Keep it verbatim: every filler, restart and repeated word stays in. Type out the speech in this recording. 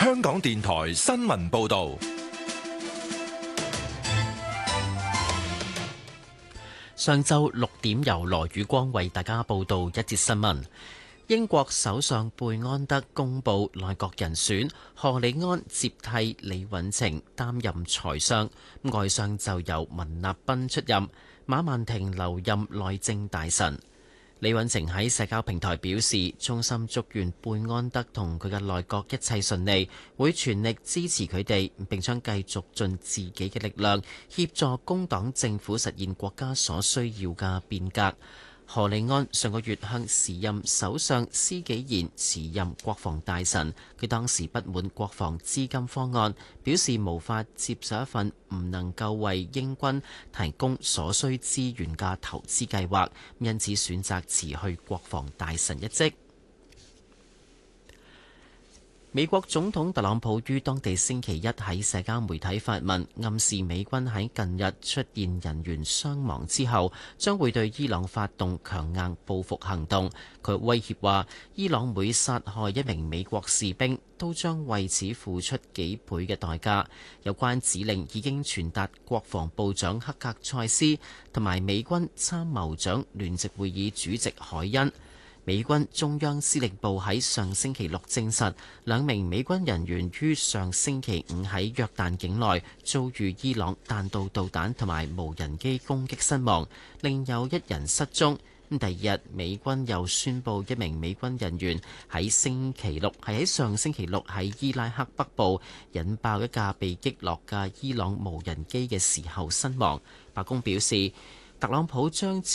香港電台新聞報道。 上晝六點，由羅宇光為大家報道一節新聞。英國首相貝安德公布內閣人選，賀里安接替李允晴擔任財相，外相就由文立斌出任，馬曼婷留任內政大臣。李允晴喺社交平台表示，衷心祝願貝安德同佢嘅內閣一切順利，會全力支持佢哋，並將繼續盡自己嘅力量協助工黨政府實現國家所需要嘅變革。賀里安上個月向時任首相施紀賢辭任國防大臣，佢當時不滿國防資金方案，表示無法接受一份唔能夠為英軍提供所需資源嘅投資計劃，因此選擇辭去國防大臣一職。美國總統特朗普於當地星期一喺社交媒體發文，暗示美軍喺近日出現人員傷亡之後，將會對伊朗發動強硬報復行動。佢威脅話，伊朗每殺害一名美國士兵，都將為此付出幾倍嘅代價。有關指令已經傳達國防部長克格塞斯同埋美軍參謀長聯席會議主席海恩。美軍中央司令部喺上星期六證實，兩名美軍人員於上星期五喺約旦境內遭遇伊朗彈道導彈同埋無人機攻擊身亡，另有一人失蹤。第二日，美軍又宣布一名美軍人員喺星期六係喺上星期六喺伊拉克北部引爆一架被擊落嘅伊朗無人機嘅時候身亡。白宮表示，特朗普將